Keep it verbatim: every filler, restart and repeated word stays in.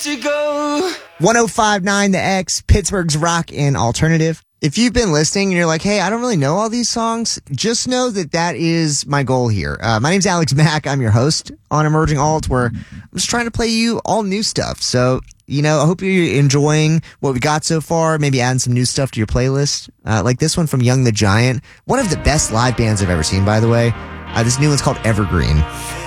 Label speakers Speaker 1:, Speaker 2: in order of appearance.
Speaker 1: to go.
Speaker 2: one oh five point nine The X, Pittsburgh's rock and alternative. If you've been listening and you're like, hey, I don't really know all these songs, just know that that is my goal here. Uh, my name's Alex Mack. I'm your host on Emerging Alt, where I'm just trying to play you all new stuff. So, you know, I hope you're enjoying what we got so far, maybe adding some new stuff to your playlist. Uh, like this one from Young the Giant, one of the best live bands I've ever seen, by the way. Uh, this new one's called Evergreen.